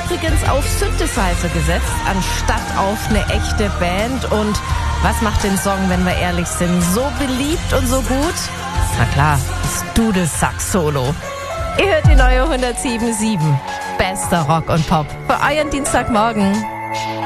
übrigens auf Synthesizer gesetzt, anstatt auf eine echte Band. Und was macht den Song, wenn wir ehrlich sind, so beliebt und so gut? Na klar, das Dudelsack-Solo. Ihr hört die neue 107.7. Bester Rock und Pop für euren Dienstagmorgen.